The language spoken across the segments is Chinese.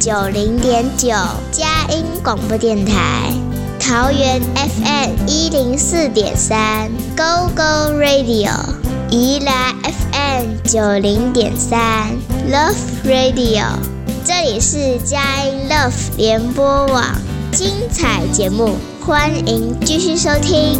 90.9佳音广播电台，桃园 FM 104.3 Go Go Radio， 宜兰 FM 90.3 Love Radio， 这里是佳音 Love 联播网，精彩节目，欢迎继续收听。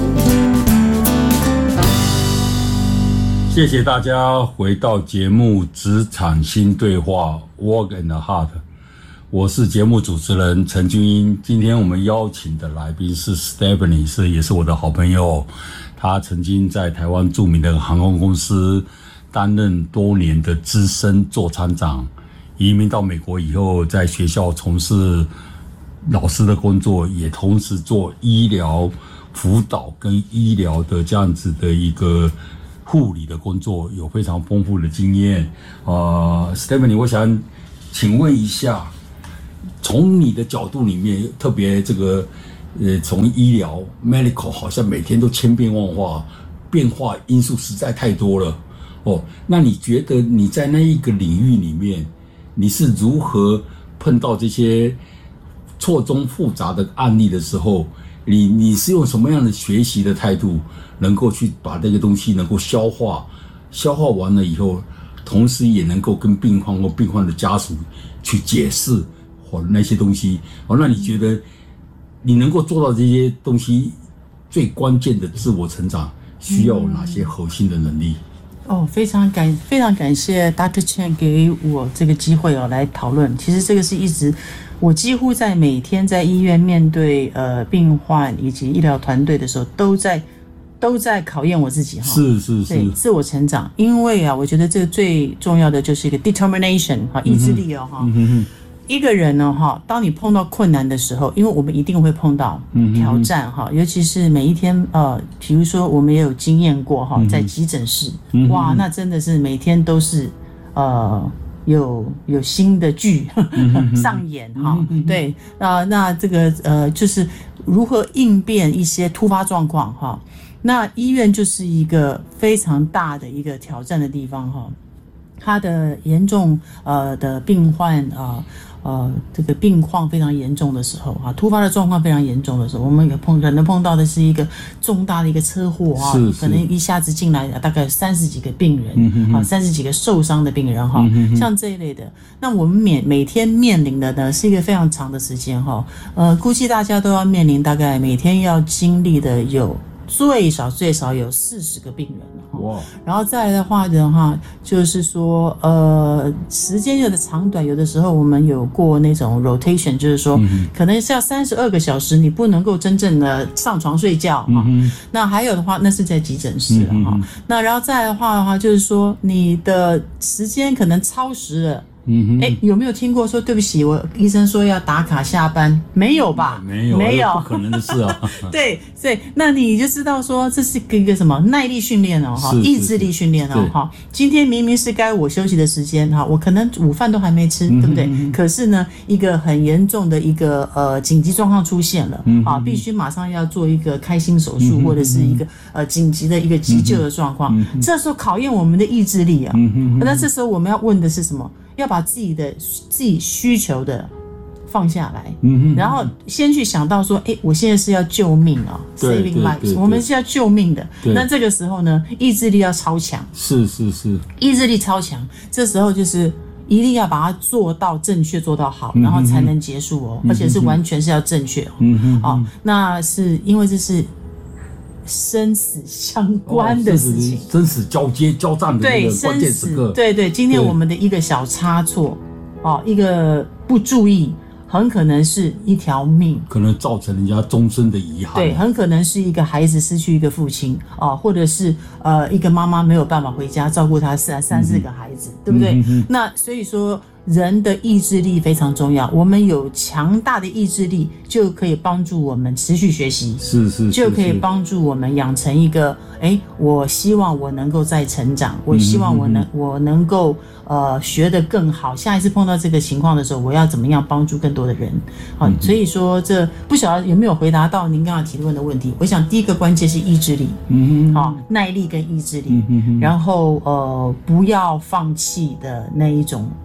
谢谢大家回到节目《职场新对话》Work and Heart， 我是节目主持人陈君英。今天我们邀请的来宾是 Stephanie， 也是我的好朋友。她曾经在台湾著名的航空公司担任多年的资深座舱长，移民到美国以后，在学校从事老师的工作，也同时做医疗辅导跟医疗的这样子的一个护理的工作，有非常丰富的经验。Stephanie， 我想请问一下，从你的角度里面，特别这个从医疗 medical 好像每天都千变万化，变化因素实在太多了。那你觉得你在那一个领域里面，你是如何碰到这些错综复杂的案例的时候，你是用什么样的学习的态度，能够去把这个东西能够消化完了以后，同时也能够跟病患或病患的家属去解释或那些东西。那你觉得你能够做到这些东西，最关键的自我成长需要有哪些核心的能力？ 非常感谢 Dr. Chen 给我这个机会来讨论。其实这个是一直我几乎在每天在医院面对病患以及医疗团队的时候，都在考验我自己是对自我成长。因为我觉得这个最重要的就是一个 determination 意志力一个人呢当你碰到困难的时候，因为我们一定会碰到挑战尤其是每一天比如说我们也有经验过在急诊室哇，那真的是每天都是有新的剧上演对那这个就是如何应变一些突发状况那医院就是一个非常大的一个挑战的地方它的严重的病患这个病况非常严重的时候突发的状况非常严重的时候，我们可能碰到的是一个重大的一个车祸可能一下子进来大概30几个病人30几个受伤的病人像这一类的。那我们每天面临的呢是一个非常长的时间估计大家都要面临大概每天要经历的有最少有40个病人然后再来的话就是说时间有的长短，有的时候我们有过那种 rotation， 就是说可能是要32个小时你不能够真正的上床睡觉那还有的话那是在急诊室那然后再来的话就是说你的时间可能超时了有没有听过说对不起，我医生说要打卡下班？没有吧？没有， 不可能的事对，所以那你就知道说这是一个什么耐力训练意志力训练今天明明是该我休息的时间我可能午饭都还没吃，对不对？可是呢，一个很严重的一个紧急状况出现了必须马上要做一个开心手术或者是一个紧急的一个急救的状况，这时候考验我们的意志力那这时候我们要问的是什么？要把自己需求的放下来然后先去想到说我现在是要救命saving lives， 我们是要救命的。那这个时候呢，意志力要超强，是意志力超强，这时候就是一定要把它做到正确，做到好，然后才能结束而且是完全是要正确那是因为这是生死相关的事情生死交战的那个关键时刻对今天我们的一个小差错一个不注意，很可能是一条命， 可能造成人家终身的遗憾。 对，很可能是一个孩子失去一个父亲或者是一个妈妈没有办法回家照顾他3-4个孩子对不对那所以说人的意志力非常重要，我们有强大的意志力就可以帮助我们持续学习，就可以帮助我们养成一个我希望我能够再成长，我希望我能够学得更好，下一次碰到这个情况的时候我要怎么样帮助更多的人所以说这不晓得有没有回答到您刚刚提问的问题。我想第一个关键是意志力耐力跟意志力然后不要放弃的那一种决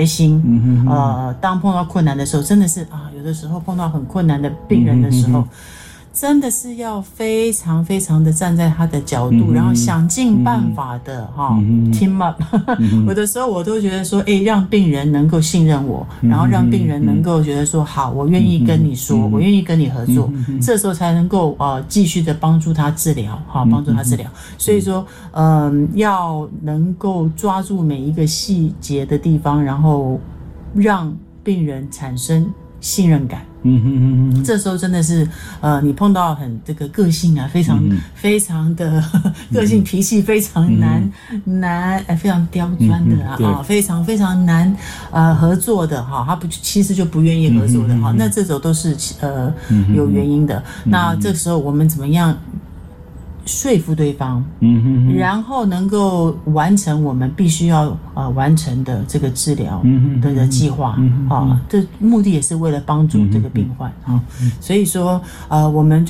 决心。当碰到困难的时候，真的是有的时候碰到很困难的病人的时候，真的是要非常非常的站在他的角度，然后想尽办法的team up。有的时候我都觉得说，让病人能够信任我，然后让病人能够觉得说，好，我愿意跟你说，我愿意跟你合作，这时候才能够继续的帮助他治疗，帮助他治疗。所以说，要能够抓住每一个细节的地方，然后让病人产生信任感。这时候真的是你碰到很这个个性非常非常的个性脾气非常难非常刁钻的非常非常难合作的他其实就不愿意合作的那这种都是有原因的。那这时候我们怎么样说服对方，然后能够完成我们必须要完成的这个治疗的计划这目的也是为了帮助这个病患所以说我们